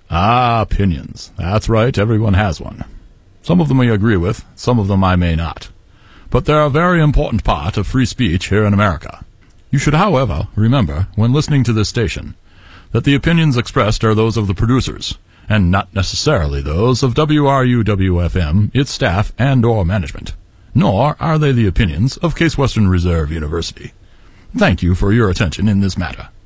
Ah, opinions. That's right, everyone has one. Some of them I agree with, some of them I may not. But they're a very important part of free speech here in America. You should, however, remember, when listening to this station, that the opinions expressed are those of the producers, and not necessarily those of WRUW-FM, its staff, and or management. Nor are they the opinions of Case Western Reserve University. Thank you for your attention in this matter.